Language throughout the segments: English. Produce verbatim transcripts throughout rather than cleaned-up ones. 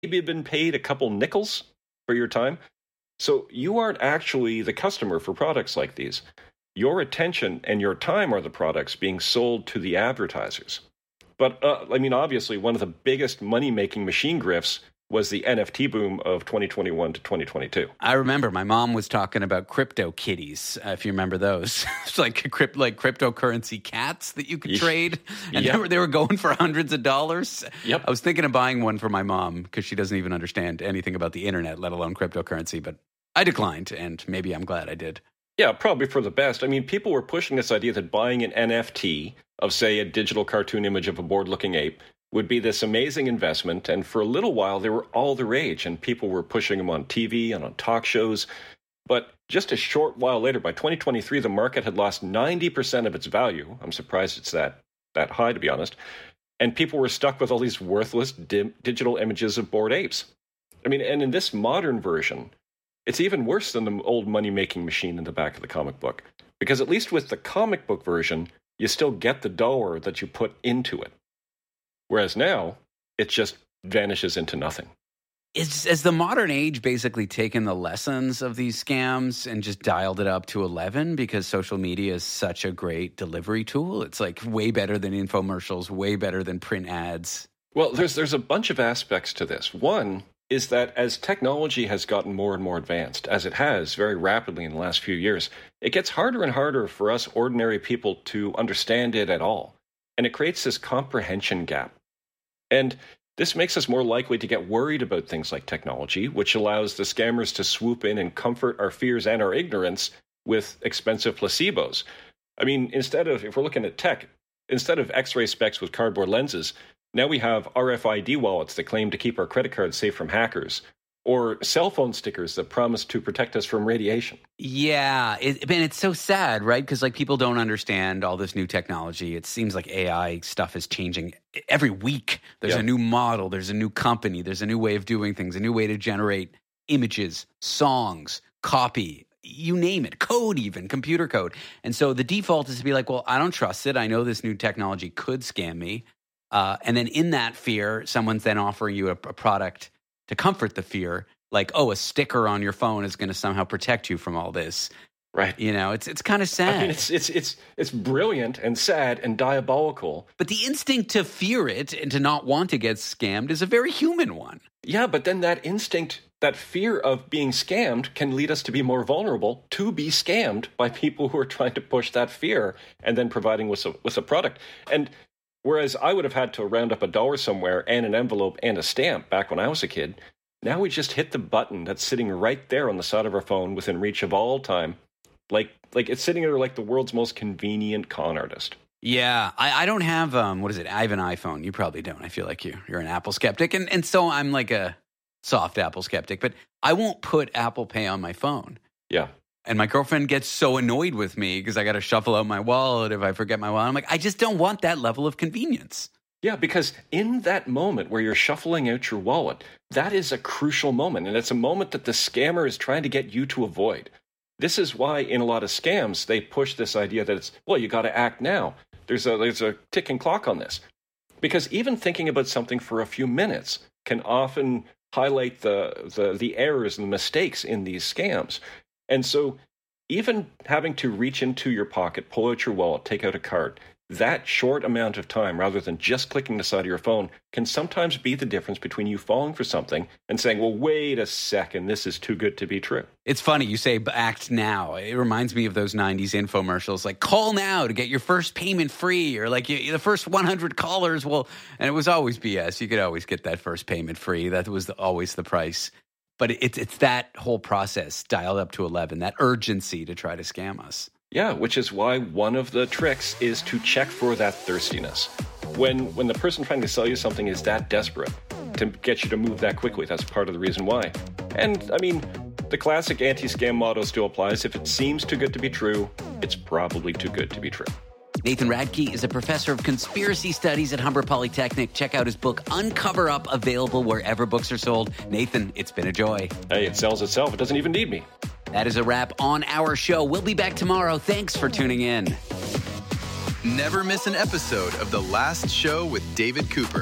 been paid a couple nickels for your time. So you aren't actually the customer for products like these. Your attention and your time are the products being sold to the advertisers. But, uh, I mean, obviously, one of the biggest money-making machine grifts was the N F T boom of twenty twenty-one to twenty twenty-two. I remember my mom was talking about crypto kitties, uh, if you remember those. It's like crypt, like cryptocurrency cats that you could trade. And yep. they, were, they were going for hundreds of dollars. Yep. I was thinking of buying one for my mom because she doesn't even understand anything about the internet, let alone cryptocurrency. But I declined, and maybe I'm glad I did. Yeah, probably for the best. I mean, people were pushing this idea that buying an N F T of, say, a digital cartoon image of a bored-looking ape would be this amazing investment. And for a little while, they were all the rage, and people were pushing them on T V and on talk shows. But just a short while later, by twenty twenty-three, the market had lost ninety percent of its value. I'm surprised it's that, that high, to be honest. And people were stuck with all these worthless dim, digital images of bored apes. I mean, and in this modern version, it's even worse than the old money-making machine in the back of the comic book. Because at least with the comic book version, you still get the dollar that you put into it. Whereas now, it just vanishes into nothing. Is, has the modern age basically taken the lessons of these scams and just dialed it up to eleven because social media is such a great delivery tool? It's like way better than infomercials, way better than print ads. Well, there's there's a bunch of aspects to this. One is that as technology has gotten more and more advanced, as it has very rapidly in the last few years, it gets harder and harder for us ordinary people to understand it at all. And it creates this comprehension gap. And this makes us more likely to get worried about things like technology, which allows the scammers to swoop in and comfort our fears and our ignorance with expensive placebos. I mean, instead of, if we're looking at tech, instead of X-ray specs with cardboard lenses, now we have R F I D wallets that claim to keep our credit cards safe from hackers, or cell phone stickers that promise to protect us from radiation. Yeah, it, and it's so sad, right? Because like people don't understand all this new technology. It seems like A I stuff is changing every week. There's yeah. a new model, there's a new company, there's a new way of doing things, a new way to generate images, songs, copy, you name it, code even, computer code. And so the default is to be like, well, I don't trust it. I know this new technology could scam me. Uh, and then in that fear, someone's then offering you a, a product to comfort the fear, like, oh, a sticker on your phone is going to somehow protect you from all this. Right. You know, it's it's kind of sad. I mean, it's it's it's it's brilliant and sad and diabolical. But the instinct to fear it and to not want to get scammed is a very human one. Yeah, but then that instinct, that fear of being scammed can lead us to be more vulnerable to be scammed by people who are trying to push that fear and then providing with a, with a product. And whereas I would have had to round up a dollar somewhere and an envelope and a stamp back when I was a kid, now we just hit the button that's sitting right there on the side of our phone within reach of all time. Like, like it's sitting there like the world's most convenient con artist. Yeah, I, I don't have, um, what is it? I have an iPhone. You probably don't. I feel like you, you're an Apple skeptic. And, and so I'm like a soft Apple skeptic, but I won't put Apple Pay on my phone. Yeah. And my girlfriend gets so annoyed with me because I got to shuffle out my wallet if I forget my wallet. I'm like, I just don't want that level of convenience. Yeah, because in that moment where you're shuffling out your wallet, that is a crucial moment. And it's a moment that the scammer is trying to get you to avoid. This is why in a lot of scams, they push this idea that it's, well, you got to act now. There's a, there's a ticking clock on this. Because even thinking about something for a few minutes can often highlight the, the, the errors and the mistakes in these scams. And so even having to reach into your pocket, pull out your wallet, take out a card, that short amount of time, rather than just clicking the side of your phone, can sometimes be the difference between you falling for something and saying, well, wait a second, this is too good to be true. It's funny, you say act now. It reminds me of those nineties infomercials, like call now to get your first payment free, or like you, the first one hundred callers will, and it was always B S. You could always get that first payment free. That was the, always the price. But it's it's that whole process dialed up to eleven, that urgency to try to scam us. Yeah, which is why one of the tricks is to check for that thirstiness. When when the person trying to sell you something is that desperate to get you to move that quickly, that's part of the reason why. And, I mean, the classic anti-scam motto still applies. If it seems too good to be true, it's probably too good to be true. Nathan Radke is a professor of conspiracy studies at Humber Polytechnic. Check out his book, Uncover Up, available wherever books are sold. Nathan, it's been a joy. Hey, it sells itself. It doesn't even need me. That is a wrap on our show. We'll be back tomorrow. Thanks for tuning in. Never miss an episode of The Last Show with David Cooper.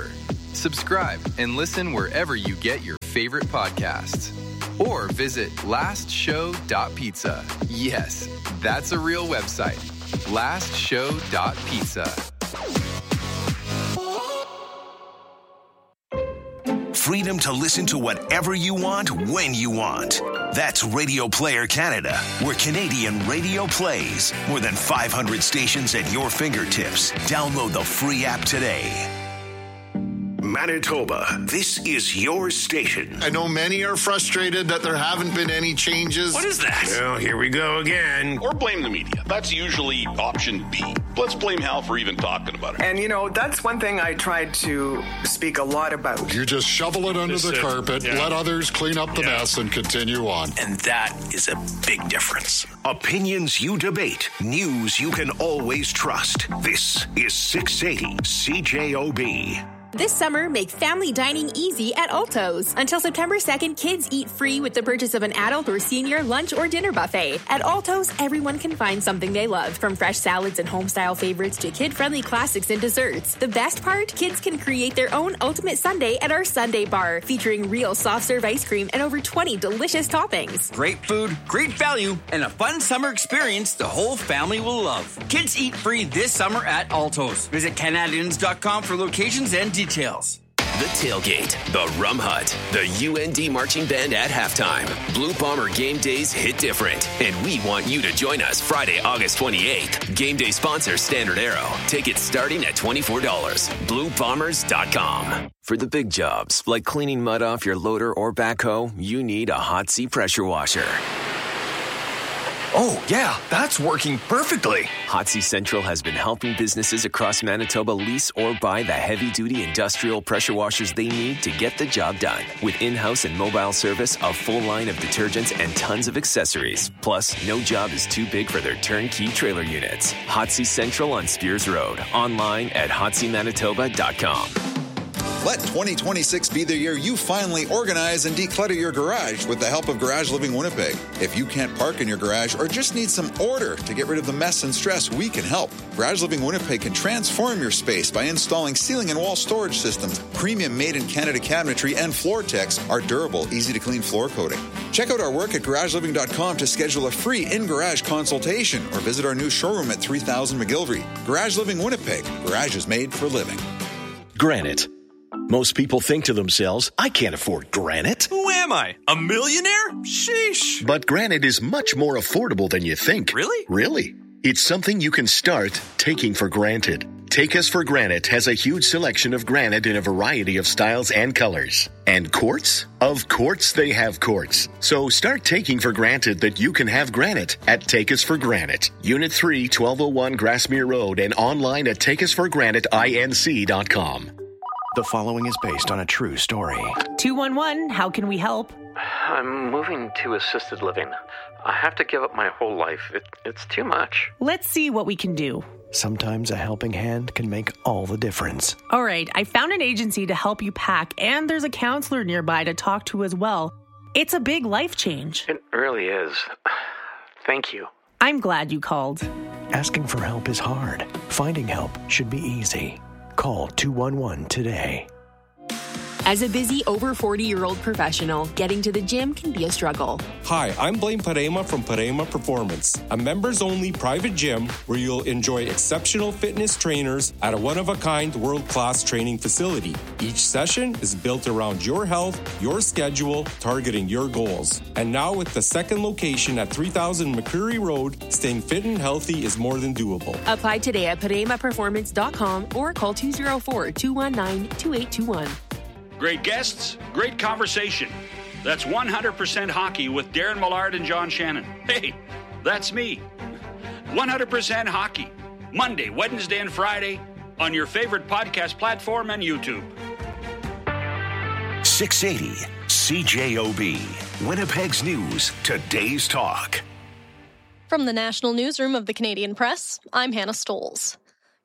Subscribe and listen wherever you get your favorite podcasts. Or visit last show dot pizza. Yes, that's a real website. last show dot pizza. Freedom to listen to whatever you want, when you want. That's Radio Player Canada, where Canadian radio plays. More than five hundred stations at your fingertips. Download the free app today. Manitoba, this is your station. I know many are frustrated that there haven't been any changes. What is that? Well, here we go again. Or blame the media. That's usually option B. Let's blame Hal for even talking about it. And, you know, that's one thing I tried to speak a lot about. You just shovel it under This the is- carpet, yeah. let others clean up the Yeah. mess, and continue on. And that is a big difference. Opinions you debate. News you can always trust. This is six eighty C J O B. This summer, make family dining easy at Alto's. Until September second, kids eat free with the purchase of an adult or senior lunch or dinner buffet. At Alto's, everyone can find something they love, from fresh salads and home-style favorites to kid-friendly classics and desserts. The best part? Kids can create their own ultimate sundae at our Sundae Bar, featuring real soft-serve ice cream and over twenty delicious toppings. Great food, great value, and a fun summer experience the whole family will love. Kids eat free this summer at Alto's. Visit Canadians dot com for locations and details. The Tailgate, the Rum Hut, the U N D Marching Band at halftime. Blue Bomber game days hit different, and we want you to join us Friday, August twenty-eighth. Game day sponsor Standard Arrow. Tickets starting at twenty-four dollars. blue bombers dot com. For the big jobs, like cleaning mud off your loader or backhoe, you need a Hot Sea pressure washer. Oh, yeah, that's working perfectly. Hot Sea Central has been helping businesses across Manitoba lease or buy the heavy-duty industrial pressure washers they need to get the job done. With in-house and mobile service, a full line of detergents, and tons of accessories. Plus, no job is too big for their turnkey trailer units. Hot Sea Central on Spears Road. Online at hot sea manitoba dot com. Let twenty twenty-six be the year you finally organize and declutter your garage with the help of Garage Living Winnipeg. If you can't park in your garage or just need some order to get rid of the mess and stress, we can help. Garage Living Winnipeg can transform your space by installing ceiling and wall storage systems, premium made-in-Canada cabinetry, and Floor-Tex, our durable, easy-to-clean floor coating. Check out our work at garage living dot com to schedule a free in-garage consultation or visit our new showroom at three thousand McGillivray. Garage Living Winnipeg. Garage is made for living. Granite. Most people think to themselves, I can't afford granite. Who am I? A millionaire? Sheesh. But granite is much more affordable than you think. Really? Really. It's something you can start taking for granted. Take Us for Granite has a huge selection of granite in a variety of styles and colors. And quartz? Of course they have quartz. So start taking for granted that you can have granite at Take Us for Granite. Unit three, twelve oh one Grassmere Road, and online at take us for granite inc dot com. The following is based on a true story. two one one, how can we help? I'm moving to assisted living. I have to give up my whole life. It, it's too much. Let's see what we can do. Sometimes a helping hand can make all the difference. All right, I found an agency to help you pack, and there's a counselor nearby to talk to as well. It's a big life change. It really is. Thank you. I'm glad you called. Asking for help is hard. Finding help should be easy. Call two one one today. As a busy over forty-year-old professional, getting to the gym can be a struggle. Hi, I'm Blaine Parema from Parema Performance, a members-only private gym where you'll enjoy exceptional fitness trainers at a one-of-a-kind world-class training facility. Each session is built around your health, your schedule, targeting your goals. And now with the second location at three thousand McCreary Road, staying fit and healthy is more than doable. Apply today at parema performance dot com or call two oh four, two one nine, two eight two one. Great guests, great conversation. That's one hundred percent Hockey with Darren Millard and John Shannon. Hey, that's me. one hundred percent Hockey, Monday, Wednesday, and Friday on your favorite podcast platform and YouTube. six eighty C J O B, Winnipeg's News, today's talk. From the National Newsroom of the Canadian Press, I'm Hannah Stoles.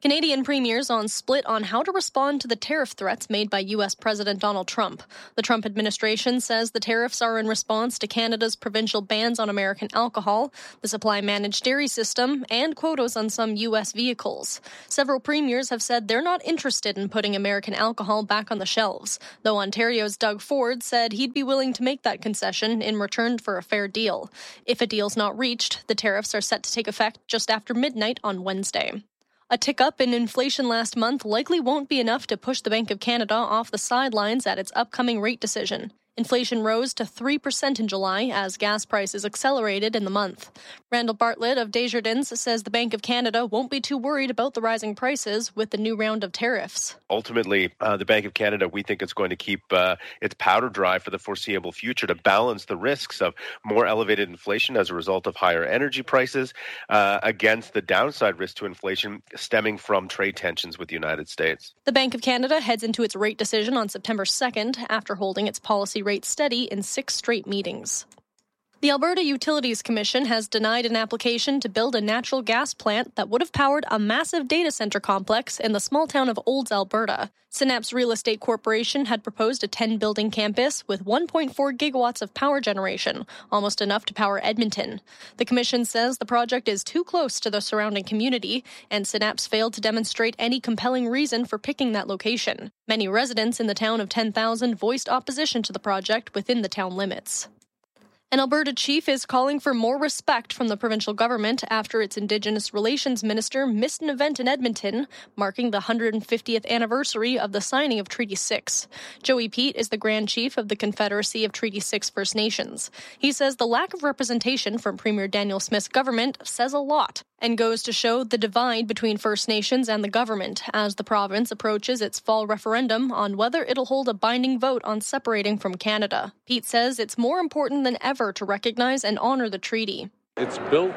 Canadian premiers on split on how to respond to the tariff threats made by U S President Donald Trump. The Trump administration says the tariffs are in response to Canada's provincial bans on American alcohol, the supply-managed dairy system, and quotas on some U S vehicles. Several premiers have said they're not interested in putting American alcohol back on the shelves, though Ontario's Doug Ford said he'd be willing to make that concession in return for a fair deal. If a deal's not reached, the tariffs are set to take effect just after midnight on Wednesday. A tick-up in inflation last month likely won't be enough to push the Bank of Canada off the sidelines at its upcoming rate decision. Inflation rose to three percent in July as gas prices accelerated in the month. Randall Bartlett of Desjardins says the Bank of Canada won't be too worried about the rising prices with the new round of tariffs. Ultimately, uh, the Bank of Canada, we think it's going to keep uh, its powder dry for the foreseeable future to balance the risks of more elevated inflation as a result of higher energy prices uh, against the downside risk to inflation stemming from trade tensions with the United States. The Bank of Canada heads into its rate decision on September second after holding its policy rate steady in six straight meetings. The Alberta Utilities Commission has denied an application to build a natural gas plant that would have powered a massive data center complex in the small town of Olds, Alberta. Synapse Real Estate Corporation had proposed a ten-building campus with one point four gigawatts of power generation, almost enough to power Edmonton. The commission says the project is too close to the surrounding community, and Synapse failed to demonstrate any compelling reason for picking that location. Many residents in the town of ten thousand voiced opposition to the project within the town limits. An Alberta chief is calling for more respect from the provincial government after its Indigenous Relations Minister missed an event in Edmonton marking the one hundred fiftieth anniversary of the signing of Treaty six. Joey Pete is the Grand Chief of the Confederacy of Treaty six First Nations. He says the lack of representation from Premier Daniel Smith's government says a lot and goes to show the divide between First Nations and the government as the province approaches its fall referendum on whether it'll hold a binding vote on separating from Canada. Pete says it's more important than ever to recognize and honor the treaty. It's built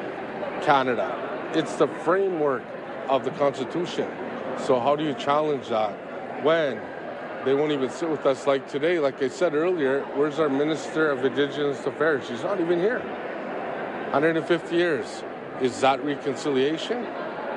Canada. It's the framework of the Constitution. So how do you challenge that when they won't even sit with us like today? Like I said earlier, where's our Minister of Indigenous Affairs? She's not even here. one hundred fifty years. Is that reconciliation?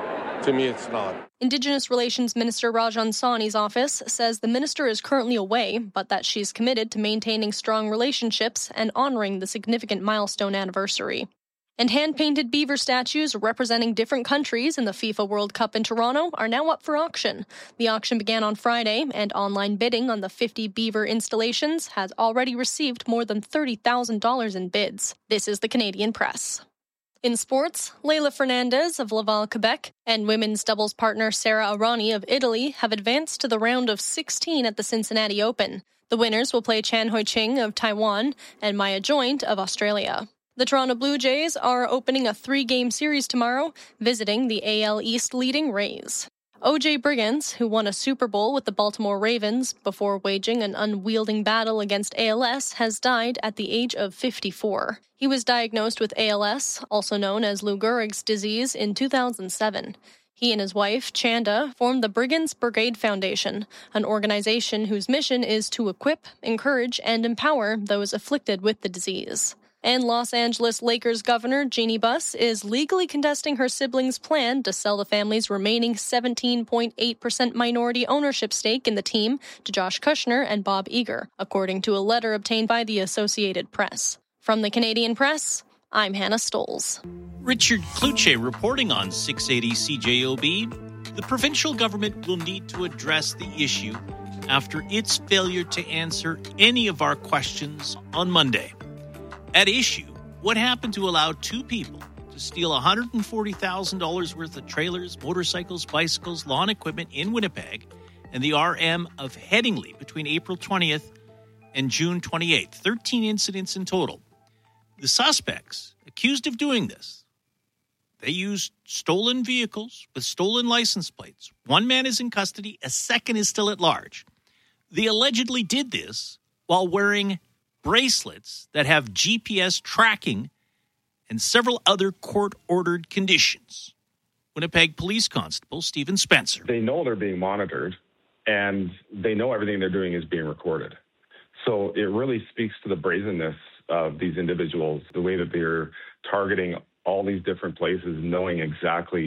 To me, it's not. Indigenous Relations Minister Rajan Sawhney's office says the minister is currently away, but that she's committed to maintaining strong relationships and honoring the significant milestone anniversary. And hand-painted beaver statues representing different countries in the FIFA World Cup in Toronto are now up for auction. The auction began on Friday, and online bidding on the fifty beaver installations has already received more than thirty thousand dollars in bids. This is the Canadian Press. In sports, Leylah Fernandez of Laval, Quebec, and women's doubles partner Sara Errani of Italy have advanced to the round of sixteen at the Cincinnati Open. The winners will play Chan Hoi-ching of Taiwan and Maya Joint of Australia. The Toronto Blue Jays are opening a three-game series tomorrow, visiting the A L East leading Rays. O J Brigance, who won a Super Bowl with the Baltimore Ravens before waging an unwielding battle against A L S, has died at the age of fifty-four. He was diagnosed with A L S, also known as Lou Gehrig's disease, in two thousand seven. He and his wife, Chanda, formed the Brigance Brigade Foundation, an organization whose mission is to equip, encourage, and empower those afflicted with the disease. And Los Angeles Lakers Governor Jeannie Buss is legally contesting her siblings' plan to sell the family's remaining seventeen point eight percent minority ownership stake in the team to Josh Kushner and Bob Iger, according to a letter obtained by the Associated Press. From the Canadian Press, I'm Hannah Stoles. Richard Kluche reporting on six eighty C J O B. The provincial government will need to address the issue after its failure to answer any of our questions on Monday. At issue, what happened to allow two people to steal one hundred forty thousand dollars worth of trailers, motorcycles, bicycles, lawn equipment in Winnipeg and the R M of Headingley between April twentieth and June twenty-eighth. thirteen incidents in total. The suspects accused of doing this, they used stolen vehicles with stolen license plates. One man is in custody, a second is still at large. They allegedly did this while wearing bracelets that have G P S tracking and several other court-ordered conditions. Winnipeg Police Constable Stephen Spencer. They know they're being monitored, and they know everything they're doing is being recorded. So it really speaks to the brazenness of these individuals, the way that they're targeting all these different places, knowing exactly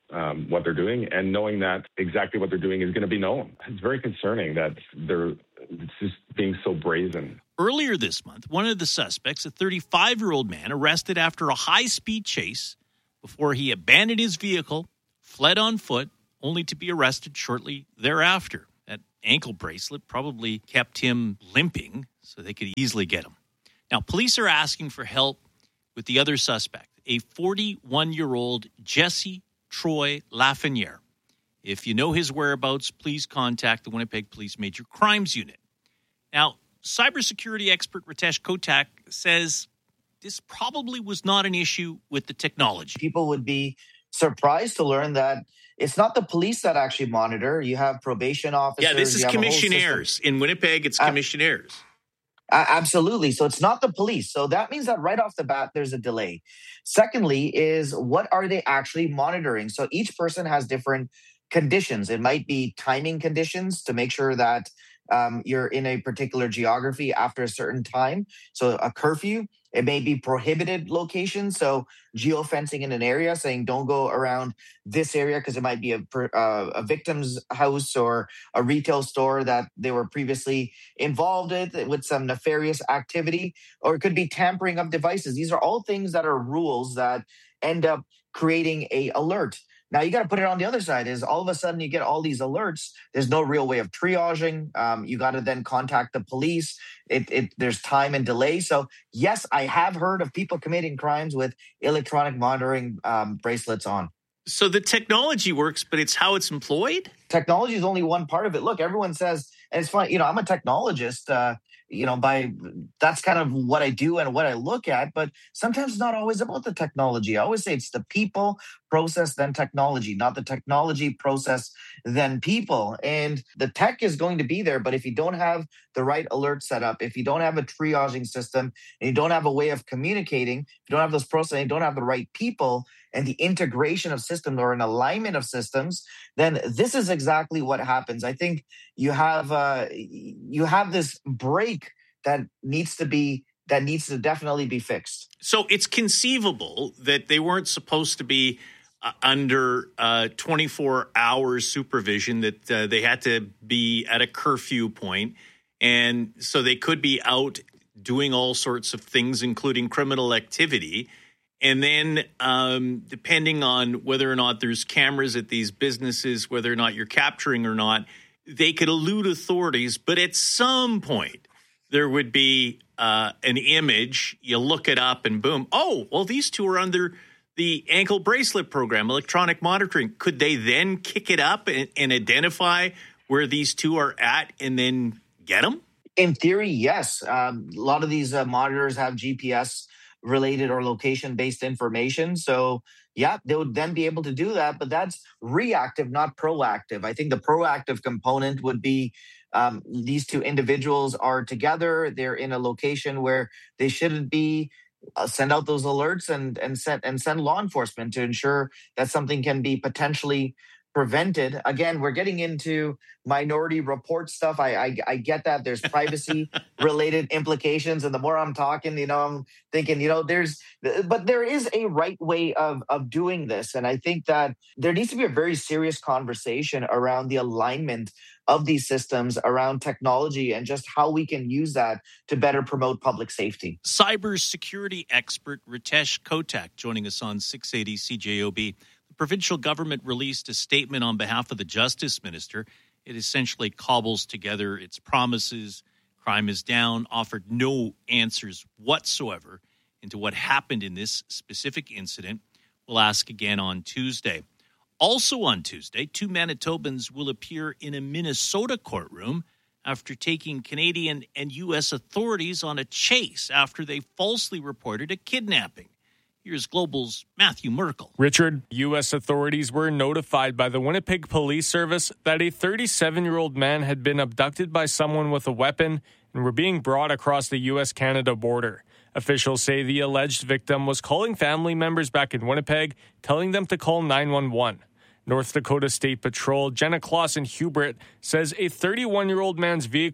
um, what they're doing, and knowing that exactly what they're doing is going to be known. It's very concerning that they're it's just being so brazen. Earlier this month, one of the suspects, a thirty-five-year-old man, arrested after a high-speed chase before he abandoned his vehicle, fled on foot, only to be arrested shortly thereafter. That ankle bracelet probably kept him limping, so they could easily get him. Now, police are asking for help with the other suspect, a forty-one-year-old Jesse Troy Lafreniere. If you know his whereabouts, please contact the Winnipeg Police Major Crimes Unit. Now, cybersecurity expert Ritesh Kotak says this probably was not an issue with the technology. People would be surprised to learn that it's not the police that actually monitor. You have probation officers. Yeah, this is commissionaires. In Winnipeg, it's commissionaires. Uh, absolutely. So it's not the police. So that means that right off the bat, there's a delay. Secondly is what are they actually monitoring? So each person has different conditions. It might be timing conditions to make sure that um, you're in a particular geography after a certain time. So a curfew. It may be prohibited locations. So geofencing in an area saying don't go around this area because it might be a, uh, a victim's house or a retail store that they were previously involved in with some nefarious activity, or it could be tampering of devices. These are all things that are rules that end up creating a alert. Now, you got to put it on the other side is all of a sudden you get all these alerts. There's no real way of triaging. Um, you got to then contact the police. It, it, there's time and delay. So, yes, I have heard of people committing crimes with electronic monitoring um, bracelets on. So the technology works, but it's how it's employed? Technology is only one part of it. Look, everyone says, and it's funny, you know, I'm a technologist, uh, you know, by that's kind of what I do and what I look at. But sometimes it's not always about the technology. I always say it's the people, process, then technology, not the technology, process, then people. And the tech is going to be there. But if you don't have the right alert set up, if you don't have a triaging system, and you don't have a way of communicating, if you don't have those processes, you don't have the right people, and the integration of systems or an alignment of systems, then this is exactly what happens. I think you have uh, you have this break that needs to be that needs to definitely be fixed. So it's conceivable that they weren't supposed to be uh, under uh, twenty-four hour supervision, that uh, they had to be at a curfew point, and so they could be out doing all sorts of things, including criminal activity. And then um, depending on whether or not there's cameras at these businesses, whether or not you're capturing or not, they could elude authorities. But at some point, there would be uh, an image. You look it up and boom. Oh, well, these two are under the ankle bracelet program, electronic monitoring. Could they then kick it up and, and identify where these two are at and then get them? In theory, yes. Um, a lot of these uh, monitors have G P S related or location-based information. So, yeah, they would then be able to do that, but that's reactive, not proactive. I think the proactive component would be um, these two individuals are together. They're in a location where they shouldn't be. Uh, send out those alerts and and send and send law enforcement to ensure that something can be potentially prevented. Again, we're getting into minority report stuff. I I, I get that there's privacy related implications, and the more I'm talking, you know, I'm thinking, you know, there's, but there is a right way of of doing this, and I think that there needs to be a very serious conversation around the alignment of these systems, around technology, and just how we can use that to better promote public safety. Cybersecurity expert Ritesh Kotak joining us on six eighty C J O B. The provincial government released a statement on behalf of the Justice Minister. It essentially cobbles together its promises. Crime is down, offered no answers whatsoever into what happened in this specific incident. We'll ask again on Tuesday. Also on Tuesday, two Manitobans will appear in a Minnesota courtroom after taking Canadian and U S authorities on a chase after they falsely reported a kidnapping. Here's Global's Matthew Merkel. Richard, U S authorities were notified by the Winnipeg Police Service that a thirty-seven-year-old man had been abducted by someone with a weapon and were being brought across the U S Canada border. Officials say the alleged victim was calling family members back in Winnipeg, telling them to call nine one one. North Dakota State Patrol Jenna Clausen Hubert says a thirty-one-year-old man's vehicle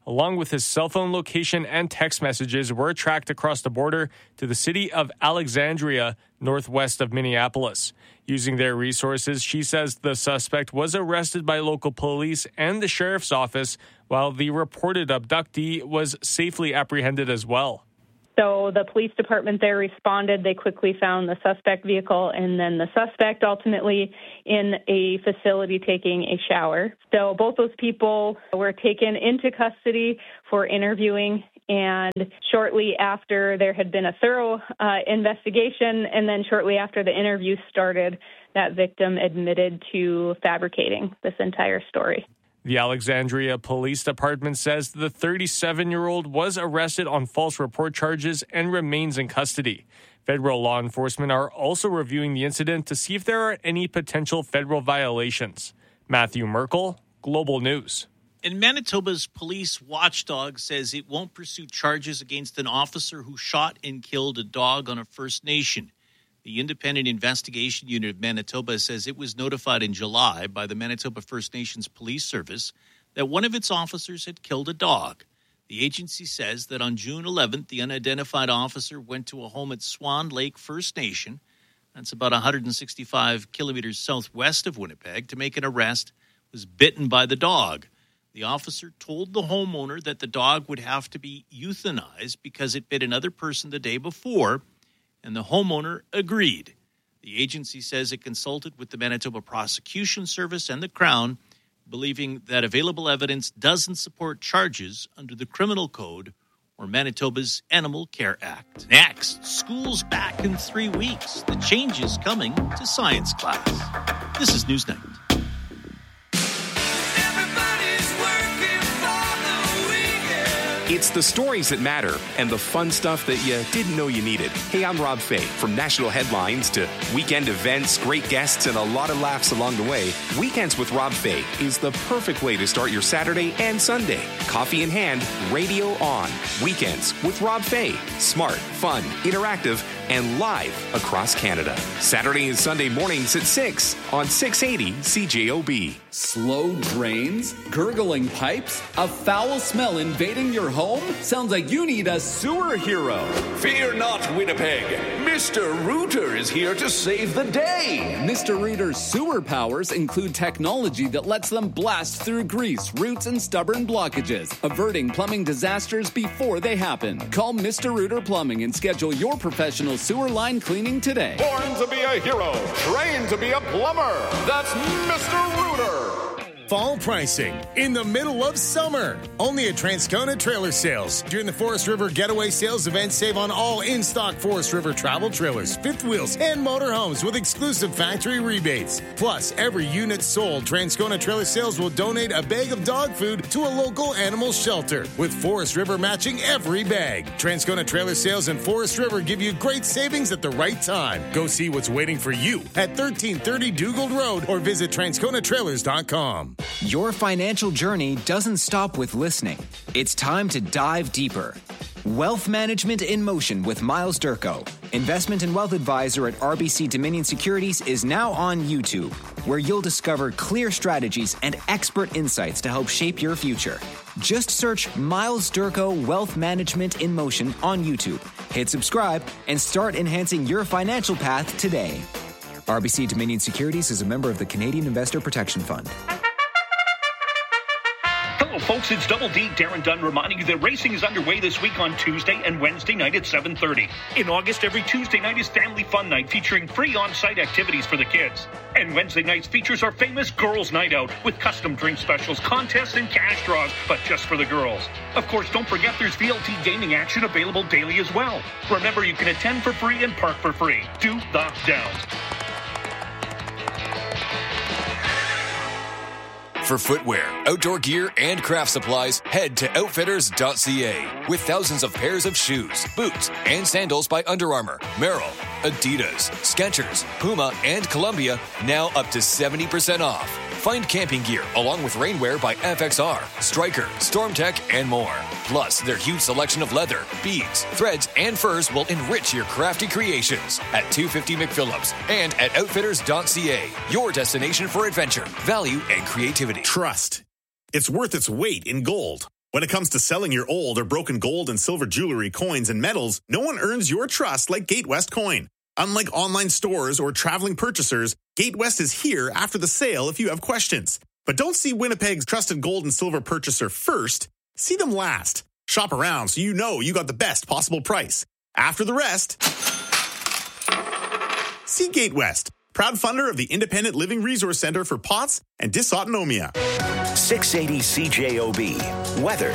along with his cell phone location and text messages, were tracked across the border to the city of Alexandria, northwest of Minneapolis. Using their resources, she says the suspect was arrested by local police and the sheriff's office, while the reported abductee was safely apprehended as well. So the police department there responded. They quickly found the suspect vehicle and then the suspect ultimately in a facility taking a shower. So both those people were taken into custody for interviewing. And shortly after, there had been a thorough uh, investigation. And then shortly after the interview started, that victim admitted to fabricating this entire story. The Alexandria Police Department says the thirty-seven-year-old was arrested on false report charges and remains in custody. Federal law enforcement are also reviewing the incident to see if there are any potential federal violations. Matthew Merkel, Global News. And Manitoba's police watchdog says it won't pursue charges against an officer who shot and killed a dog on a First Nation. The Independent Investigation Unit of Manitoba says it was notified in July by the Manitoba First Nations Police Service that one of its officers had killed a dog. The agency says that on June eleventh, the unidentified officer went to a home at Swan Lake First Nation, that's about one hundred sixty-five kilometers southwest of Winnipeg, to make an arrest, was bitten by the dog. The officer told the homeowner that the dog would have to be euthanized because it bit another person the day before, and the homeowner agreed. The agency says it consulted with the Manitoba Prosecution Service and the Crown, believing that available evidence doesn't support charges under the Criminal Code or Manitoba's Animal Care Act. Next, school's back in three weeks. The changes coming to science class. This is Newsnight. It's the stories that matter and the fun stuff that you didn't know you needed. Hey, I'm Rob Fay. From national headlines to weekend events, great guests, and a lot of laughs along the way, Weekends with Rob Fay is the perfect way to start your Saturday and Sunday. Coffee in hand, radio on. Weekends with Rob Fay. Smart, fun, interactive, and live across Canada. Saturday and Sunday mornings at six on six eighty C J O B. Slow drains? Gurgling pipes? A foul smell invading your home? Sounds like you need a sewer hero. Fear not, Winnipeg. Mister Rooter is here to save the day. Mister Rooter's sewer powers include technology that lets them blast through grease, roots, and stubborn blockages, averting plumbing disasters before they happen. Call Mister Rooter Plumbing and schedule your professional sewer line cleaning today. Born to be a hero, trained to be a plumber. That's Mister Rooter. Fall pricing in the middle of summer. Only at Transcona Trailer Sales. During the Forest River Getaway Sales event, save on all in-stock Forest River travel trailers, fifth wheels, and motorhomes with exclusive factory rebates. Plus, every unit sold, Transcona Trailer Sales will donate a bag of dog food to a local animal shelter, with Forest River matching every bag. Transcona Trailer Sales and Forest River give you great savings at the right time. Go see what's waiting for you at thirteen thirty Dugald Road or visit transcona trailers dot com. Your financial journey doesn't stop with listening. It's time to dive deeper. Wealth Management in Motion with Miles Durko, investment and wealth advisor at R B C Dominion Securities, is now on YouTube, where you'll discover clear strategies and expert insights to help shape your future. Just search Miles Durko Wealth Management in Motion on YouTube. Hit subscribe and start enhancing your financial path today. R B C Dominion Securities is a member of the Canadian Investor Protection Fund. Hello, folks. It's Double D, Darren Dunn, reminding you that racing is underway this week on Tuesday and Wednesday night at seven thirty. In August, every Tuesday night is Family Fun Night, featuring free on-site activities for the kids. And Wednesday nights features our famous Girls' Night Out, with custom drink specials, contests, and cash draws, but just for the girls. Of course, don't forget there's V L T gaming action available daily as well. Remember, you can attend for free and park for free. Do the Downs. For footwear, outdoor gear, and craft supplies, head to outfitters dot c a. With thousands of pairs of shoes, boots, and sandals by Under Armour, Merrell, Adidas, Skechers, Puma, and Columbia, now up to seventy percent off. Find camping gear along with rainwear by F X R, Stryker, StormTech, and more. Plus, their huge selection of leather, beads, threads, and furs will enrich your crafty creations at two fifty McPhillips and at outfitters dot c a. Your destination for adventure, value, and creativity. Trust. It's worth its weight in gold. When it comes to selling your old or broken gold and silver jewelry, coins, and metals, no one earns your trust like GateWest Coin. Unlike online stores or traveling purchasers, GateWest is here after the sale if you have questions. But don't see Winnipeg's trusted gold and silver purchaser first. See them last. Shop around so you know you got the best possible price. After the rest, see GateWest, proud funder of the Independent Living Resource Center for P O T S and Dysautonomia. six eighty C J O B. Weather.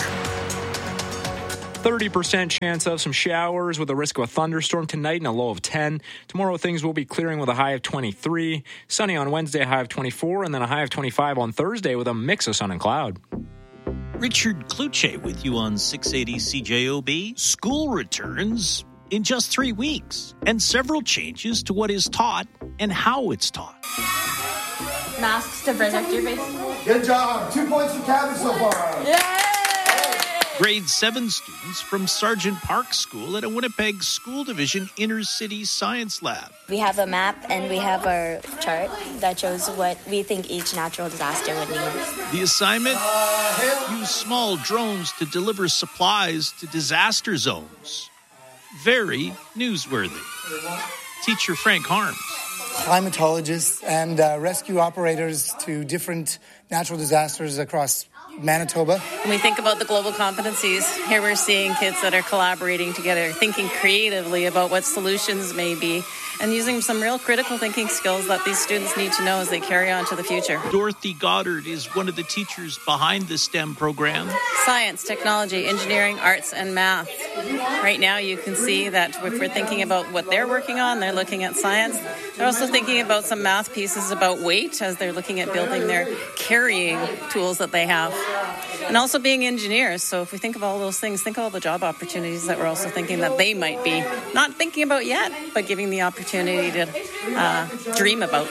thirty percent chance of some showers with a risk of a thunderstorm tonight and a low of ten. Tomorrow things will be clearing with a high of twenty-three. Sunny on Wednesday, a high of twenty-four, and then a high of twenty-five on Thursday with a mix of sun and cloud. Richard Kluche with you on six eighty C J O B. School returns in just three weeks, and several changes to what is taught and how it's taught. Masks to protect your face. Good job. Two points for Kevin so far. Yay! Grade seven students from Sargent Park School at a Winnipeg School Division Inner City Science Lab. We have a map and we have our chart that shows what we think each natural disaster would need. The assignment? Use small drones to deliver supplies to disaster zones. Very newsworthy. Teacher Frank Harms. Climatologists and uh, rescue operators to different natural disasters across Manitoba. When we think about the global competencies, here we're seeing kids that are collaborating together, thinking creatively about what solutions may be, and using some real critical thinking skills that these students need to know as they carry on to the future. Dorothy Goddard is one of the teachers behind the STEM program. Science, technology, engineering, arts, and math. Right now you can see that if we're thinking about what they're working on, they're looking at science. They're also thinking about some math pieces about weight as they're looking at building their carrying tools that they have. And also being engineers. So if we think of all those things, think of all the job opportunities that we're also thinking that they might be not thinking about yet, but giving the opportunity to uh, dream about.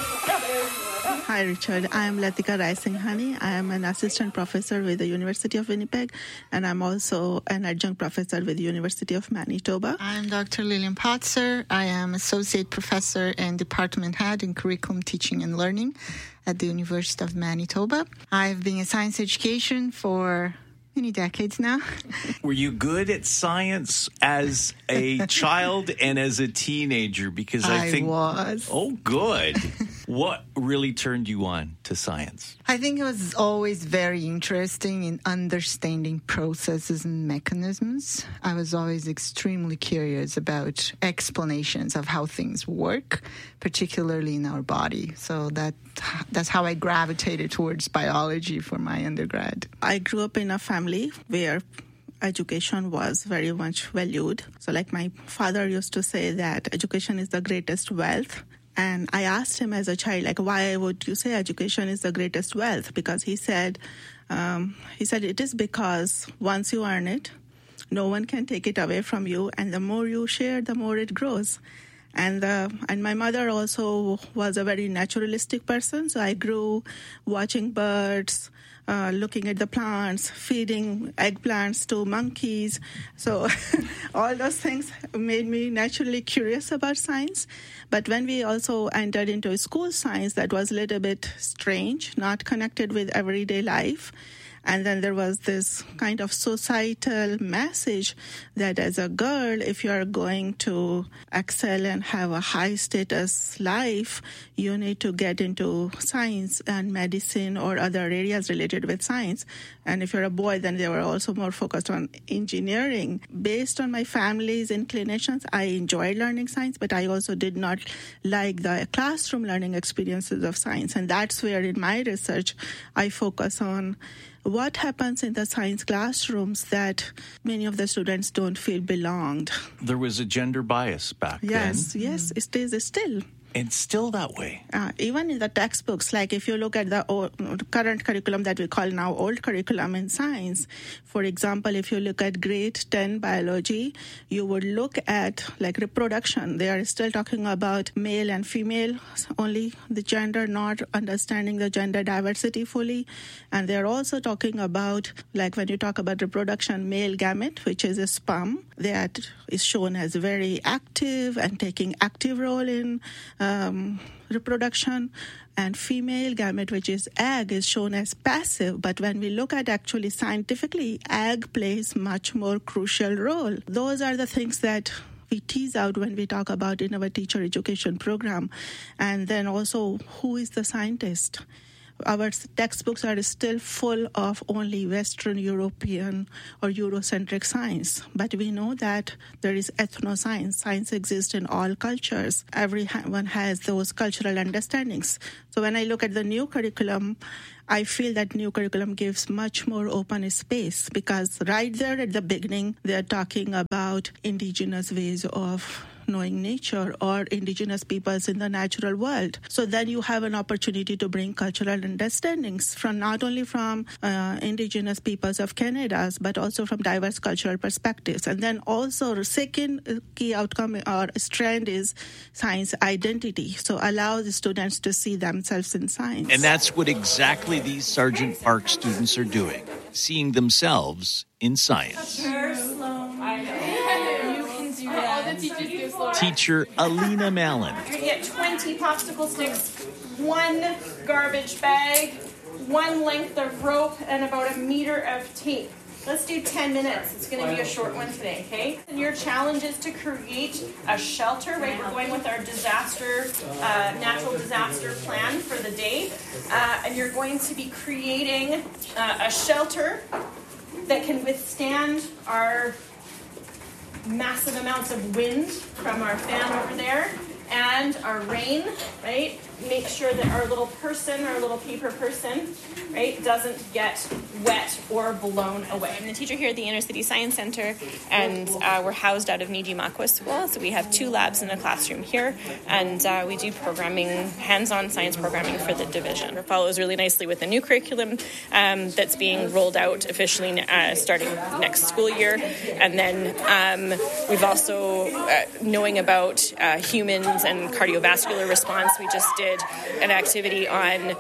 Hi, Richard. I'm Latika Rai-Singhani. I am an assistant professor with the University of Winnipeg, and I'm also an adjunct professor with the University of Manitoba. I'm Doctor Lillian Potzer. I am associate professor and department head in curriculum teaching and learning at the University of Manitoba. I've been in science education for many decades now. Were you good at science as a child and as a teenager? Because I, I think was. Oh, good. What really turned you on to science? I think it was always very interesting in understanding processes and mechanisms. I was always extremely curious about explanations of how things work, particularly in our body. So that that's how I gravitated towards biology for my undergrad. I grew up in a family where education was very much valued. So like my father used to say that education is the greatest wealth. And I asked him as a child, like, why would you say education is the greatest wealth? Because he said, um, he said it is because once you earn it, no one can take it away from you. And the more you share, the more it grows. And uh, and my mother also was a very naturalistic person. So I grew watching birds, uh, looking at the plants, feeding eggplants to monkeys. So all those things made me naturally curious about science. But when we also entered into school science, that was a little bit strange, not connected with everyday life. And then there was this kind of societal message that as a girl, if you are going to excel and have a high status life, you need to get into science and medicine or other areas related with science. And if you're a boy, then they were also more focused on engineering. Based on my family's inclinations, I enjoyed learning science, but I also did not like the classroom learning experiences of science. And that's where in my research, I focus on what happens in the science classrooms that many of the students don't feel belonged. There was a gender bias back yes, then. Yes, yes, it is still. It's still that way. Uh, even in the textbooks, like if you look at the old, current curriculum that we call now old curriculum in science, for example, if you look at grade ten biology, you would look at like reproduction. They are still talking about male and female, only the gender, not understanding the gender diversity fully. And they're also talking about, like when you talk about reproduction, male gamete, which is a sperm, that is shown as very active and taking active role in uh, um, reproduction, and female gamete, which is egg, is shown as passive. But when we look at actually scientifically, egg plays much more crucial role. Those are the things that we tease out when we talk about in our teacher education program. And then also, who is the scientist? Our textbooks are still full of only Western European or Eurocentric science. But we know that there is ethnoscience. Science exists in all cultures. Everyone has those cultural understandings. So when I look at the new curriculum, I feel that new curriculum gives much more open space, because right there at the beginning, they're talking about indigenous ways of knowing nature or indigenous peoples in the natural world. So then you have an opportunity to bring cultural understandings from not only from uh, indigenous peoples of Canada, but also from diverse cultural perspectives. And then also the second key outcome or strand is science identity. So allow the students to see themselves in science. And that's what exactly these Sergeant Park students are doing, seeing themselves in science. Teacher Alina Mallon. You're going to get twenty popsicle sticks, one garbage bag, one length of rope, and about a meter of tape. Let's do ten minutes. It's going to be a short one today, okay? And your challenge is to create a shelter, right? We're going with our disaster, uh, natural disaster plan for the day. Uh, and you're going to be creating uh, a shelter that can withstand our massive amounts of wind from our fan over there and our rain, right? Make sure that our little person, our little paper person, right, doesn't get wet or blown away. I'm the teacher here at the Inner City Science Center, and uh, we're housed out of Niji Makwa School. So we have two labs in a classroom here, and uh, we do programming, hands-on science programming for the division. It follows really nicely with the new curriculum um, that's being rolled out officially uh, starting next school year. And then um, we've also, uh, knowing about uh, humans and cardiovascular response, we just did an activity on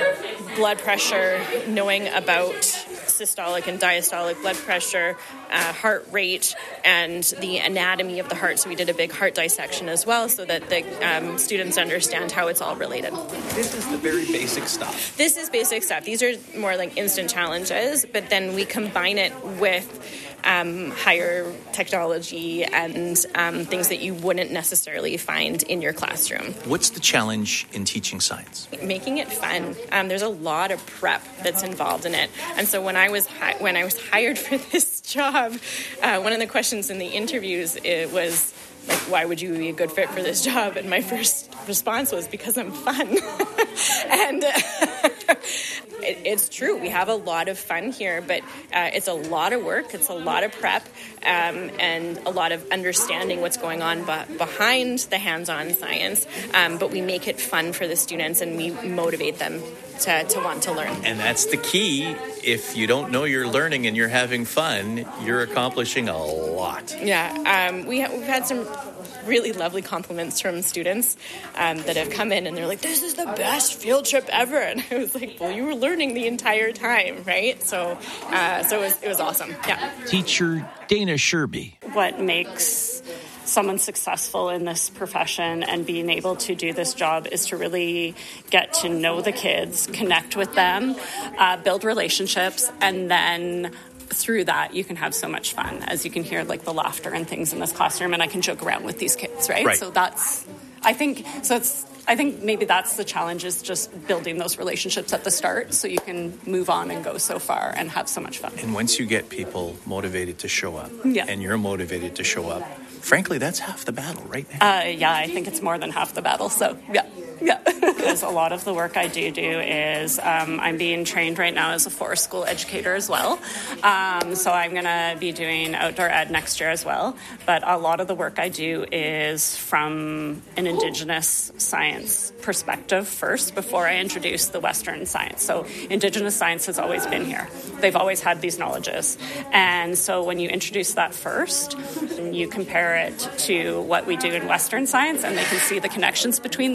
blood pressure, knowing about systolic and diastolic blood pressure, uh, heart rate, and the anatomy of the heart. So we did a big heart dissection as well, so that the um, students understand how it's all related. This is the very basic stuff. This is basic stuff. These are more like instant challenges, but then we combine it with Um, higher technology and um, things that you wouldn't necessarily find in your classroom. What's the challenge in teaching science? Making it fun. Um, there's a lot of prep that's involved in it, and so when I was hi- when I was hired for this job, uh, one of the questions in the interviews it was like, "Why would you be a good fit for this job?" And my first response was, "Because I'm fun." and. Uh, It, it's true. We have a lot of fun here, but uh, it's a lot of work. It's a lot of prep um, and a lot of understanding what's going on be- behind the hands-on science. Um, but we make it fun for the students, and we motivate them to, to want to learn. And that's the key. If you don't know you're learning and you're having fun, you're accomplishing a lot. Yeah. Um, we ha- we've had some really lovely compliments from students um, that have come in, and they're like, "This is the best field trip ever." And I was like, "Well, you were learning the entire time, right?" So, uh, so it was, it was awesome. Yeah. Teacher Dana Sherby. What makes someone successful in this profession and being able to do this job is to really get to know the kids, connect with them, uh, build relationships, and then through that, you can have so much fun, as you can hear, like the laughter and things in this classroom, and I can joke around with these kids, right? Right. So that's, I think, so it's, I think maybe that's the challenge, is just building those relationships at the start so you can move on and go so far and have so much fun. And once you get people motivated to show up, yeah. and you're motivated to show up, frankly, that's half the battle right now. Uh, yeah, I think it's more than half the battle, so yeah. Yeah, because a lot of the work I do do is um, I'm being trained right now as a forest school educator as well. Um, so I'm going to be doing outdoor ed next year as well. But a lot of the work I do is from an Indigenous science perspective first, before I introduce the Western science. So Indigenous science has always been here. They've always had these knowledges. And so when you introduce that first, you compare it to what we do in Western science, and they can see the connections between the two.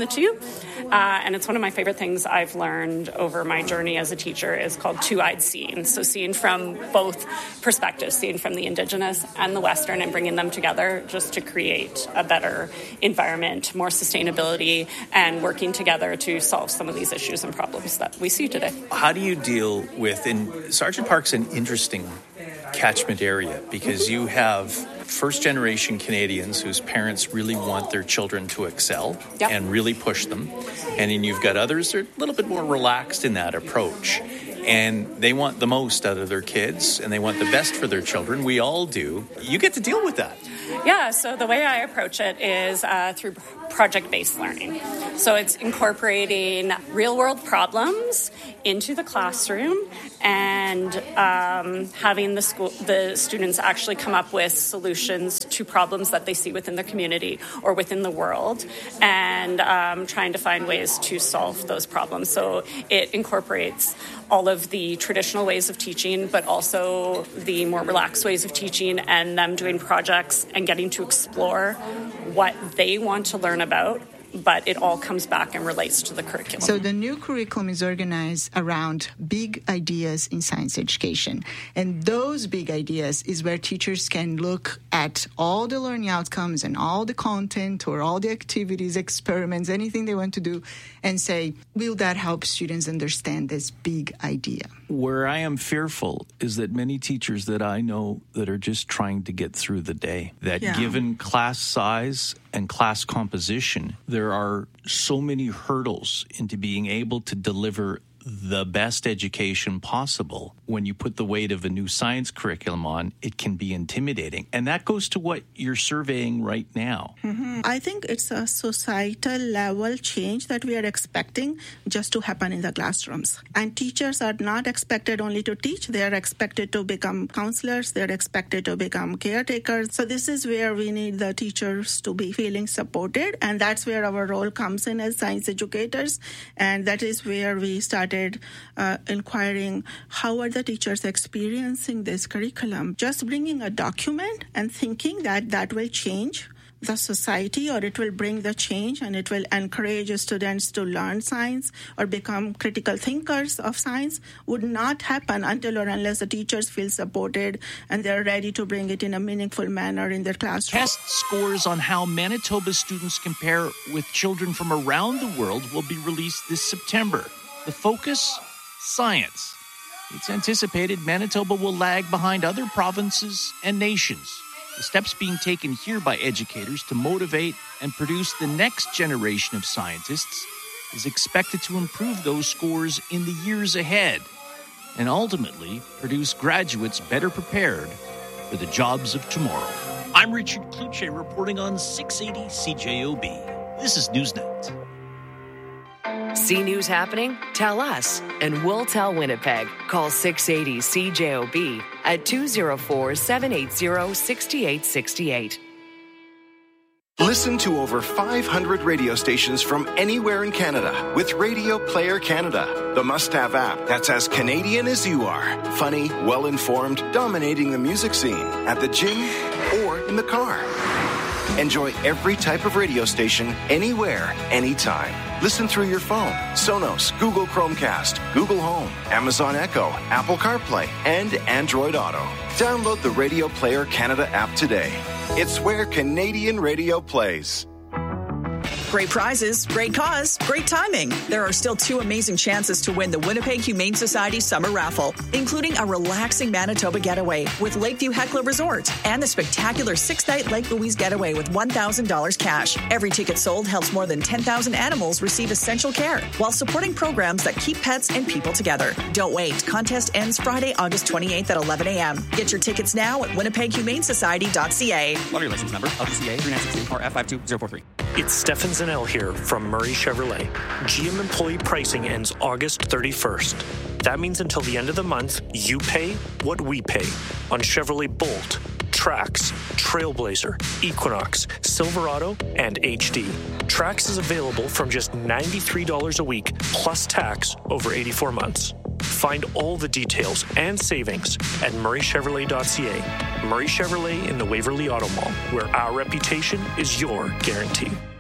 Uh, and it's one of my favorite things I've learned over my journey as a teacher is called two-eyed seeing. So seeing from both perspectives, seeing from the Indigenous and the Western and bringing them together just to create a better environment, more sustainability, and working together to solve some of these issues and problems that we see today. How do you deal with, and Sargent Park's an interesting catchment area because you have first-generation Canadians whose parents really want their children to excel yep. and really push them. And then you've got others that are a little bit more relaxed in that approach. And they want the most out of their kids and they want the best for their children. We all do. You get to deal with that. Yeah, so the way I approach it is uh, through project-based learning. So it's incorporating real-world problems into the classroom and um, having the school, the students actually come up with solutions to problems that they see within the community or within the world, and um, trying to find ways to solve those problems. So it incorporates all of the traditional ways of teaching, but also the more relaxed ways of teaching, and them doing projects and getting to explore what they want to learn about, but it all comes back and relates to the curriculum. So the new curriculum is organized around big ideas in science education. And those big ideas is where teachers can look at all the learning outcomes and all the content or all the activities, experiments, anything they want to do, and say, will that help students understand this big idea? Where I am fearful is that many teachers that I know that are just trying to get through the day, that yeah. given class size and class composition, there are so many hurdles into being able to deliver the best education possible. When you put the weight of a new science curriculum on, it can be intimidating. And that goes to what you're surveying right now. Mm-hmm. I think it's a societal level change that we are expecting just to happen in the classrooms. And teachers are not expected only to teach. They are expected to become counselors. They are expected to become caretakers. So this is where we need the teachers to be feeling supported. And that's where our role comes in as science educators. And that is where we start Uh, inquiring how are the teachers experiencing this curriculum. Just bringing a document and thinking that that will change the society or it will bring the change and it will encourage students to learn science or become critical thinkers of science would not happen until or unless the teachers feel supported and they're ready to bring it in a meaningful manner in their classroom. Test scores on how Manitoba students compare with children from around the world will be released this September. The focus, science. It's anticipated Manitoba will lag behind other provinces and nations. The steps being taken here by educators to motivate and produce the next generation of scientists is expected to improve those scores in the years ahead and ultimately produce graduates better prepared for the jobs of tomorrow. I'm Richard Kluche reporting on six eighty C J O B. This is Newsnight. See news happening? Tell us, and we'll tell Winnipeg. Call six eighty C J O B at two oh four, seven eight zero, six eight six eight. Listen to over five hundred radio stations from anywhere in Canada with Radio Player Canada, the must-have app that's as Canadian as you are. Funny, well-informed, dominating the music scene at the gym or in the car. Enjoy every type of radio station, anywhere, anytime. Listen through your phone, Sonos, Google Chromecast, Google Home, Amazon Echo, Apple CarPlay, and Android Auto. Download the Radio Player Canada app today. It's where Canadian radio plays. Great prizes, great cause, great timing. There are still two amazing chances to win the Winnipeg Humane Society Summer Raffle, including a relaxing Manitoba getaway with Lakeview Heckler Resort and the spectacular six-night Lake Louise getaway with one thousand dollars cash. Every ticket sold helps more than ten thousand animals receive essential care while supporting programs that keep pets and people together. Don't wait. Contest ends Friday, August twenty-eighth at eleven a.m. Get your tickets now at winnipeg humane society dot c a. Lottery license number, L D C A three nine six two or F five two zero four three. It's Stefan Zanel here from Murray Chevrolet. G M employee pricing ends August thirty-first. That means until the end of the month, you pay what we pay on Chevrolet Bolt, Trax, Trailblazer, Equinox, Silverado, and H D. Trax is available from just ninety-three dollars a week plus tax over eighty-four months. Find all the details and savings at murray chevrolet dot c a. Murray Chevrolet in the Waverly Auto Mall, where our reputation is your guarantee.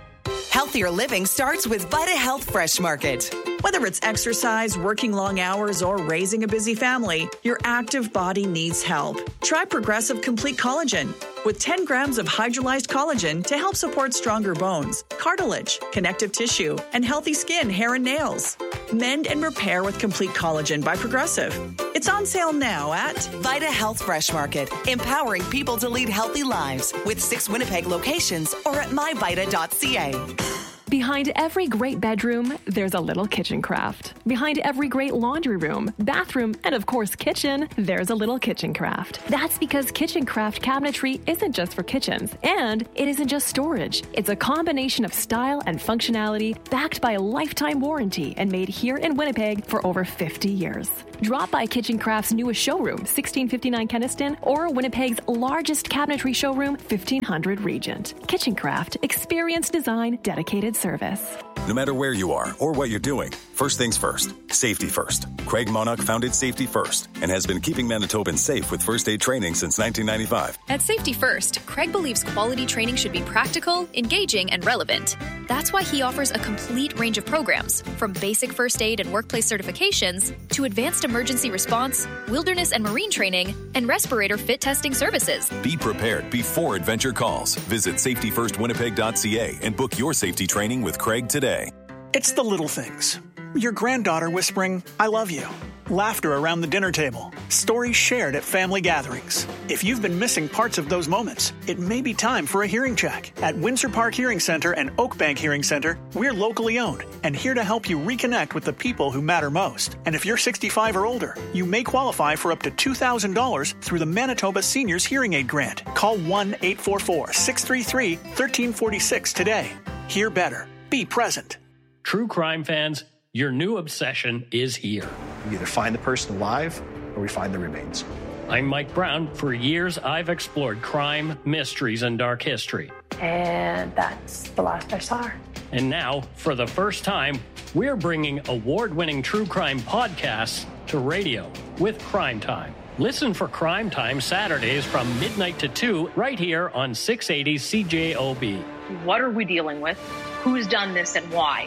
Healthier living starts with Vita Health Fresh Market. Whether it's exercise, working long hours, or raising a busy family, your active body needs help. Try Progressive Complete Collagen with ten grams of hydrolyzed collagen to help support stronger bones, cartilage, connective tissue, and healthy skin, hair, and nails. Mend and repair with Complete Collagen by Progressive. It's on sale now at Vita Health Fresh Market, empowering people to lead healthy lives with six Winnipeg locations or at my vita dot c a. Behind every great bedroom, there's a little kitchen craft. Behind every great laundry room, bathroom, and of course kitchen, there's a little kitchen craft. That's because kitchen craft cabinetry isn't just for kitchens, and it isn't just storage. It's a combination of style and functionality backed by a lifetime warranty and made here in Winnipeg for over fifty years. Drop by Kitchen Craft's newest showroom, sixteen fifty-nine Kenniston, or Winnipeg's largest cabinetry showroom, fifteen hundred Regent. Kitchen Craft, experience design, dedicated service. No matter where you are or what you're doing, first things first, safety first. Craig Monarch founded Safety First and has been keeping Manitobans safe with first aid training since nineteen ninety-five. At Safety First, Craig believes quality training should be practical, engaging, and relevant. That's why he offers a complete range of programs, from basic first aid and workplace certifications to advanced emergency response, wilderness and marine training, and respirator fit testing services. Be prepared before adventure calls. Visit safety first winnipeg dot c a and book your safety training with Craig today. It's the little things. Your granddaughter whispering, "I love you." Laughter around the dinner table. Stories shared at family gatherings. If you've been missing parts of those moments, it may be time for a hearing check. At Windsor Park Hearing Center and Oakbank Hearing Center, we're locally owned and here to help you reconnect with the people who matter most. And if you're sixty-five or older, you may qualify for up to two thousand dollars through the Manitoba Seniors Hearing Aid Grant. Call one eight four four, six three three, one three four six today. Hear better. Be present. True crime fans, your new obsession is here. We either find the person alive or we find the remains. I'm Mike Brown. For years, I've explored crime, mysteries, and dark history. And that's the last I saw her. And now, for the first time, we're bringing award-winning true crime podcasts to radio with Crime Time. Listen for Crime Time Saturdays from midnight to two right here on six eighty C J O B. What are we dealing with? Who's done this and why?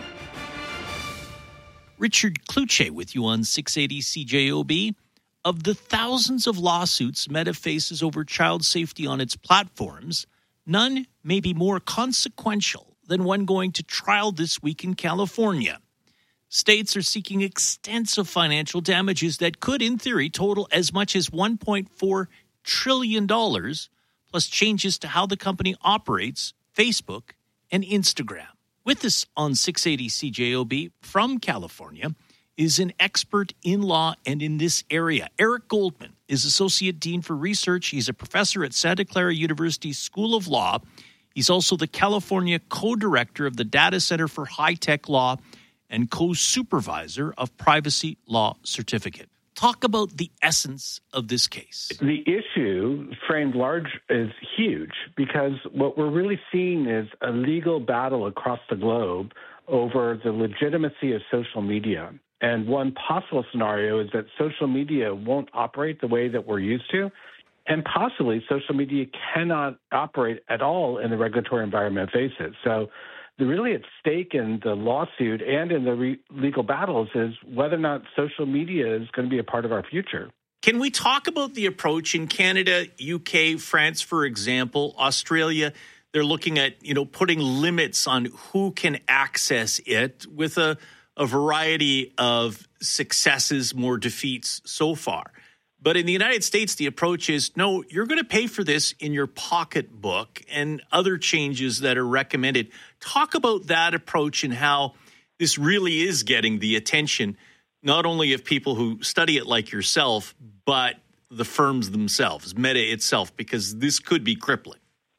Richard Kluche with you on six eighty C J O B. Of the thousands of lawsuits Meta faces over child safety on its platforms, none may be more consequential than one going to trial this week in California. States are seeking extensive financial damages that could, in theory, total as much as one point four trillion dollars, plus changes to how the company operates Facebook and Instagram. With us on six eighty C J O B from California is an expert in law and in this area. Eric Goldman is Associate Dean for Research. He's a professor at Santa Clara University School of Law. He's also the California co-director of the Data Center for High-Tech Law and co-supervisor of Privacy Law Certificate. Talk about the essence of this case. The issue, framed large, is huge because what we're really seeing is a legal battle across the globe over the legitimacy of social media. And one possible scenario is that social media won't operate the way that we're used to, and possibly social media cannot operate at all in the regulatory environment it faces. So the really at stake in the lawsuit and in the re- legal battles is whether or not social media is going to be a part of our future. Can we talk about the approach in Canada, U K, France, for example, Australia? They're looking at, you know, putting limits on who can access it with a, a variety of successes, more defeats so far. But in the United States, the approach is, no, you're going to pay for this in your pocketbook and other changes that are recommended. Talk about that approach and how this really is getting the attention, not only of people who study it like yourself, but the firms themselves, Meta itself, because this could be crippling.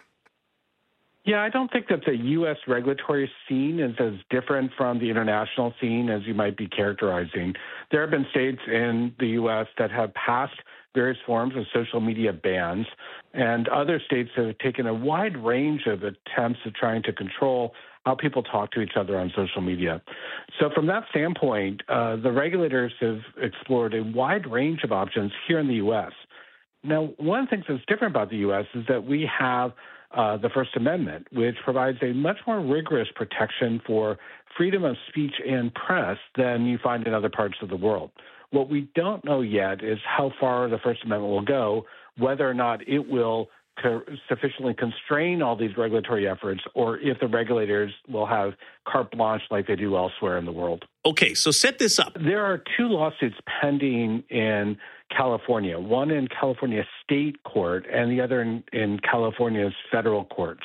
Yeah, I don't think that the U S regulatory scene is as different from the international scene as you might be characterizing. There have been states in the U S that have passed various forms of social media bans, and other states have taken a wide range of attempts at trying to control how people talk to each other on social media. So from that standpoint, uh, the regulators have explored a wide range of options here in the U S. Now, one of the things that's different about the U S is that we have uh, the First Amendment, which provides a much more rigorous protection for freedom of speech and press than you find in other parts of the world. What we don't know yet is how far the First Amendment will go, whether or not it will co- sufficiently constrain all these regulatory efforts, or if the regulators will have carte blanche like they do elsewhere in the world. Okay, so set this up. There are two lawsuits pending in California, one in California state court and the other in, in California's federal courts.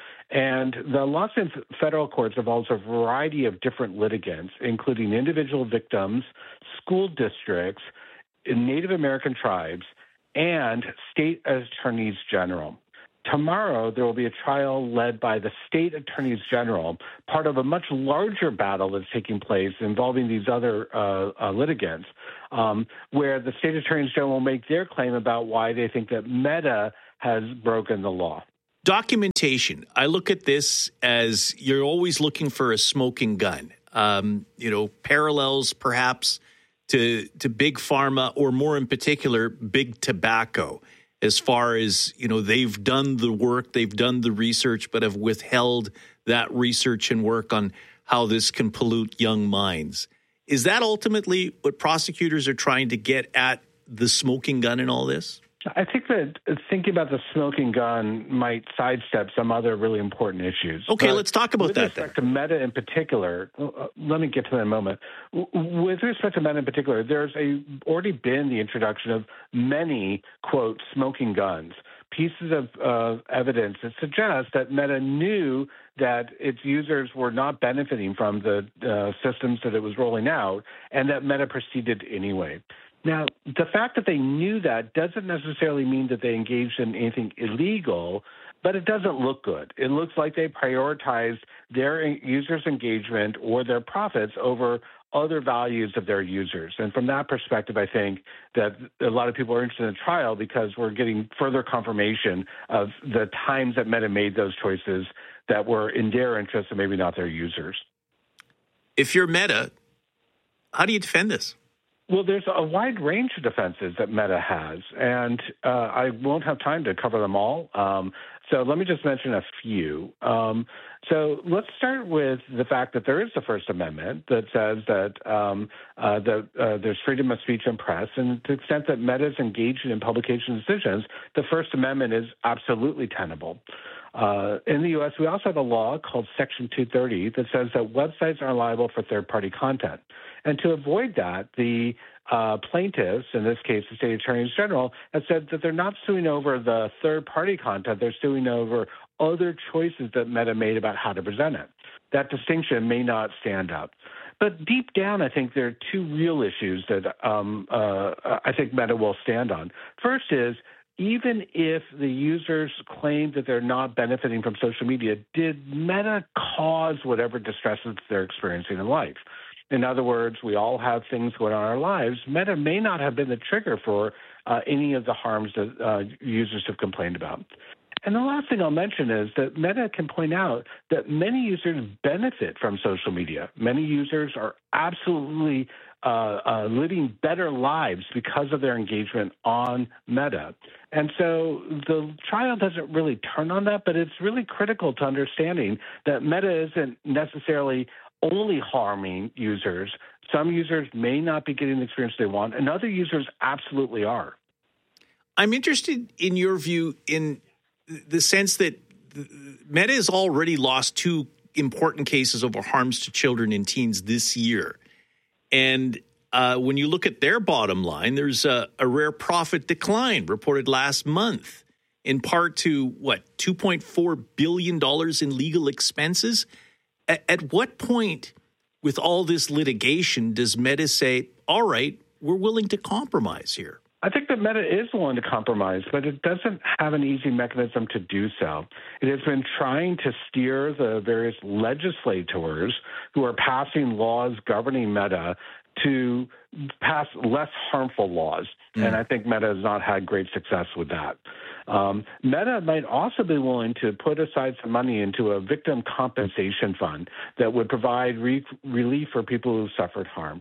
And the lawsuit in federal courts involves a variety of different litigants, including individual victims, school districts, Native American tribes, and state attorneys general. Tomorrow, there will be a trial led by the state attorneys general, part of a much larger battle that's taking place involving these other uh, uh, litigants, um, where the state attorneys general will make their claim about why they think that Meta has broken the law. Documentation. I look at this as you're always looking for a smoking gun. Um, you know, parallels perhaps to to big pharma, or more in particular, big tobacco, as far as, you know, they've done the work, they've done the research, but have withheld that research and work on how this can pollute young minds. Is that ultimately what prosecutors are trying to get at, the smoking gun in all this? I think that thinking about the smoking gun might sidestep some other really important issues. Okay, but let's talk about with that. With respect then. to Meta in particular, uh, let me get to that in a moment. With respect to Meta in particular, there's a, already been the introduction of many, quote, smoking guns, pieces of uh, evidence that suggest that Meta knew that its users were not benefiting from the uh, systems that it was rolling out, and that Meta proceeded anyway. Now, the fact that they knew that doesn't necessarily mean that they engaged in anything illegal, but it doesn't look good. It looks like they prioritized their users' engagement or their profits over other values of their users. And from that perspective, I think that a lot of people are interested in the trial because we're getting further confirmation of the times that Meta made those choices that were in their interest and maybe not their users. If you're Meta, how do you defend this? Well, there's a wide range of defenses that Meta has, and uh, I won't have time to cover them all. Um, so let me just mention a few. Um, so let's start with the fact that there is the First Amendment that says that, um, uh, that uh, there's freedom of speech and press, and to the extent that Meta is engaged in publication decisions, the First Amendment is absolutely tenable. Uh, in the U S, we also have a law called Section two thirty that says that websites are liable for third-party content. And to avoid that, the uh, plaintiffs, in this case the state attorneys general, have said that they're not suing over the third-party content, they're suing over other choices that Meta made about how to present it. That distinction may not stand up. But deep down, I think there are two real issues that um, uh, I think Meta will stand on. First is, even if the users claim that they're not benefiting from social media, did Meta cause whatever distresses they're experiencing in life? In other words, we all have things going on in our lives. Meta may not have been the trigger for uh, any of the harms that uh, users have complained about. And the last thing I'll mention is that Meta can point out that many users benefit from social media. Many users are absolutely uh, uh, living better lives because of their engagement on Meta. And so the trial doesn't really turn on that, but it's really critical to understanding that Meta isn't necessarily only harming users. Some users may not be getting the experience they want, and other users absolutely are. I'm interested in your view in the sense that Meta has already lost two important cases over harms to children and teens this year. And uh, when you look at their bottom line, there's a, a rare profit decline reported last month, in part to, what, two point four billion dollars in legal expenses? At, at what point with all this litigation does Meta say, all right, we're willing to compromise here? I think that Meta is willing to compromise, but it doesn't have an easy mechanism to do so. It has been trying to steer the various legislators who are passing laws governing Meta to pass less harmful laws. Mm. And I think Meta has not had great success with that. Um, Meta might also be willing to put aside some money into a victim compensation fund that would provide re- relief for people who suffered harm.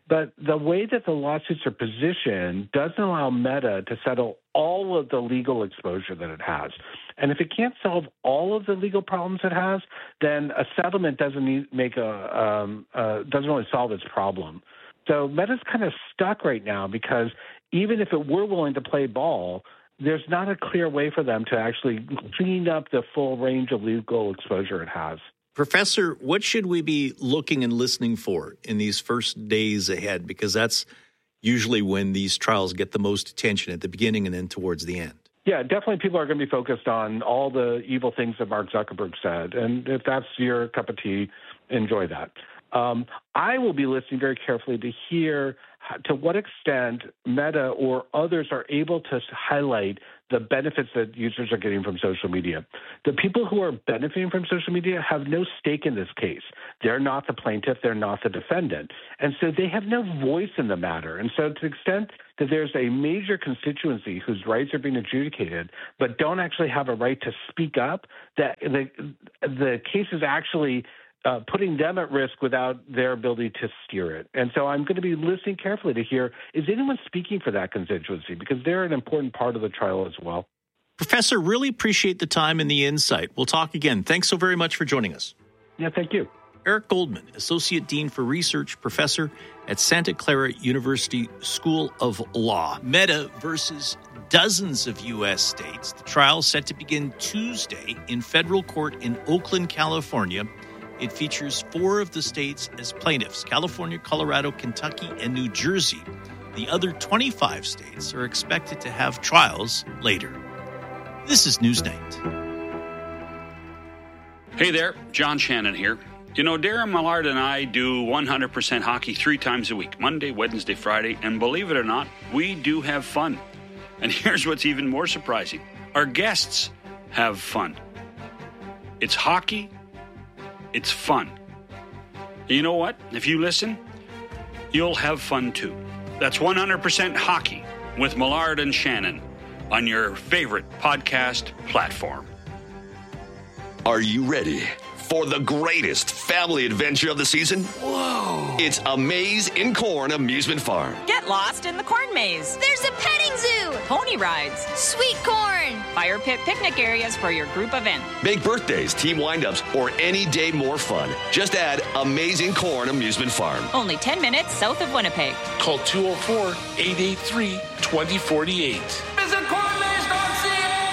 But the way that the lawsuits are positioned doesn't allow Meta to settle all of the legal exposure that it has. And if it can't solve all of the legal problems it has, then a settlement doesn't need, make a um, uh, doesn't really solve its problem. So Meta's kind of stuck right now because even if it were willing to play ball, there's not a clear way for them to actually clean up the full range of legal exposure it has. Professor, what should we be looking and listening for in these first days ahead? Because that's usually when these trials get the most attention, at the beginning and then towards the end. Yeah, definitely people are going to be focused on all the evil things that Mark Zuckerberg said. And if that's your cup of tea, enjoy that. Um, I will be listening very carefully to hear to what extent Meta or others are able to highlight the benefits that users are getting from social media. The people who are benefiting from social media have no stake in this case. They're not the plaintiff. They're not the defendant. And so they have no voice in the matter. And so to the extent that there's a major constituency whose rights are being adjudicated but don't actually have a right to speak up, that the, the case is actually Uh, putting them at risk without their ability to steer it. And so I'm going to be listening carefully to hear, is anyone speaking for that constituency? Because they're an important part of the trial as well. Professor, really appreciate the time and the insight. We'll talk again. Thanks so very much for joining us. Yeah, thank you. Eric Goldman, Associate Dean for Research, Professor at Santa Clara University School of Law. Meta versus dozens of U S states. The trial set to begin Tuesday in federal court in Oakland, California. It features four of the states as plaintiffs: California, Colorado, Kentucky, and New Jersey. The other twenty-five states are expected to have trials later. This is Newsnight. Hey there, John Shannon here. You know, Darren Millard and I do one hundred percent hockey three times a week, Monday, Wednesday, Friday, and believe it or not, we do have fun. And here's what's even more surprising. Our guests have fun. It's hockey. It's fun. You know what? If you listen, you'll have fun too. That's one hundred percent Hockey with Millard and Shannon on your favorite podcast platform. Are you ready for the greatest family adventure of the season? Whoa! It's A Maze in Corn Amusement Farm. Get lost in the corn maze. There's a petting zoo. Pony rides. Sweet corn. Fire pit picnic areas for your group event. Make birthdays, team windups, or any day more fun. Just add Amazing Corn Amusement Farm. Only ten minutes south of Winnipeg. Call two oh four, eight eight three, two oh four eight. Visit corn maze dot c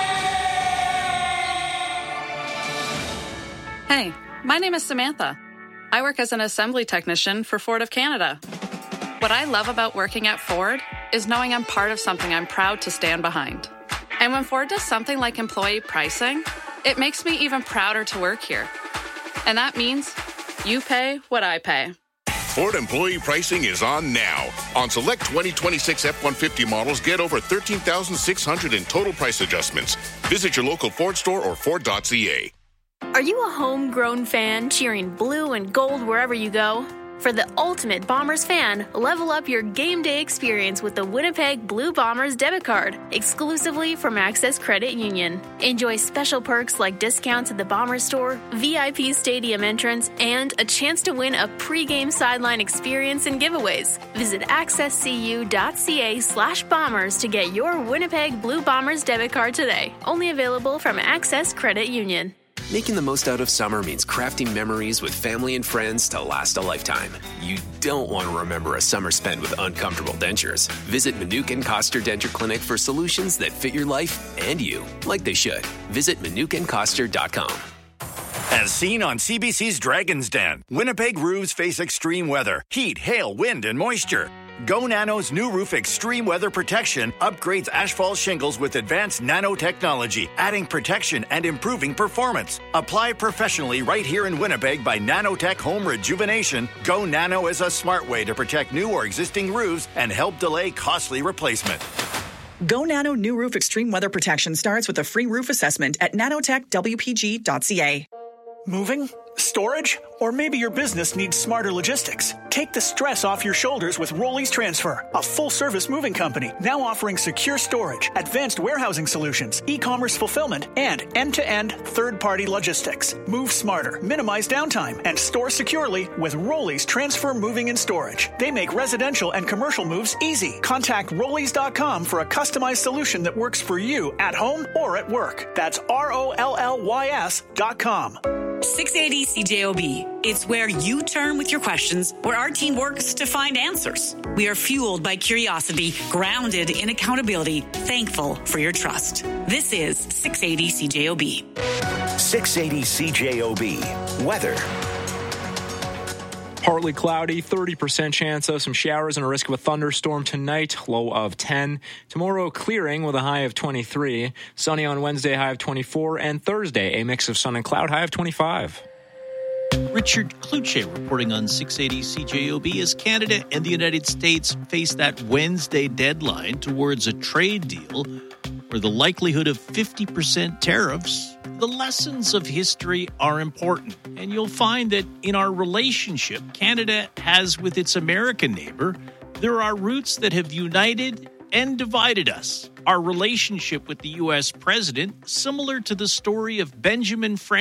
a! Hey, my name is Samantha. I work as an assembly technician for Ford of Canada. What I love about working at Ford is knowing I'm part of something I'm proud to stand behind. And when Ford does something like employee pricing, it makes me even prouder to work here. And that means you pay what I pay. Ford employee pricing is on now. On select twenty twenty-six F one fifty models, get over thirteen thousand six hundred in total price adjustments. Visit your local Ford store or Ford dot c a. Are you a homegrown fan cheering blue and gold wherever you go? For the ultimate Bombers fan, level up your game day experience with the Winnipeg Blue Bombers debit card, exclusively from Access Credit Union. Enjoy special perks like discounts at the Bombers store, V I P stadium entrance, and a chance to win a pregame sideline experience and giveaways. Visit accesscu.ca slash bombers to get your Winnipeg Blue Bombers debit card today. Only available from Access Credit Union. Making the most out of summer means crafting memories with family and friends to last a lifetime. You don't want to remember a summer spent with uncomfortable dentures. Visit Manukin Koster Denture Clinic for solutions that fit your life and you, like they should. Visit Manukin Koster dot com. As seen on C B C's Dragon's Den, Winnipeg roofs face extreme weather, heat, hail, wind, and moisture. Go Nano's new roof extreme weather protection upgrades asphalt shingles with advanced nanotechnology, adding protection and improving performance. Apply professionally right here in Winnipeg by Nanotech Home Rejuvenation. Go Nano is a smart way to protect new or existing roofs and help delay costly replacement. Go Nano new roof extreme weather protection starts with a free roof assessment at nanotech w p g dot c a. Moving? Storage? Or maybe your business needs smarter logistics. Take the stress off your shoulders with Rollies Transfer, a full-service moving company now offering secure storage, advanced warehousing solutions, e-commerce fulfillment, and end-to-end third-party logistics. Move smarter, minimize downtime, and store securely with Rollies Transfer Moving and Storage. They make residential and commercial moves easy. Contact Rollies dot com for a customized solution that works for you at home or at work. That's R O L L Y S dot com. six eighty C J O B. It's where you turn with your questions, where our team works to find answers. We are fueled by curiosity, grounded in accountability, thankful for your trust. This is six eighty C J O B. six eighty C J O B. Weather. Partly cloudy, thirty percent chance of some showers and a risk of a thunderstorm tonight, low of ten. Tomorrow, clearing with a high of twenty-three. Sunny on Wednesday, high of twenty-four. And Thursday, a mix of sun and cloud, high of twenty-five. Richard Kluche reporting on six eighty C J O B as Canada and the United States face that Wednesday deadline towards a trade deal where the likelihood of fifty percent tariffs. The lessons of history are important, and you'll find that in our relationship Canada has with its American neighbor, there are roots that have united and divided us. Our relationship with the U S president, similar to the story of Benjamin Franklin